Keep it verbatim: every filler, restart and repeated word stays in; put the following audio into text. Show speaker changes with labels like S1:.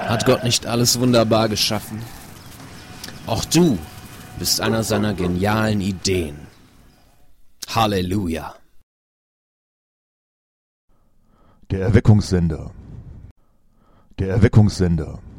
S1: Hat Gott nicht alles wunderbar geschaffen? Auch du bist einer seiner genialen Ideen. Halleluja.
S2: Der Erweckungssender. Der Erweckungssender.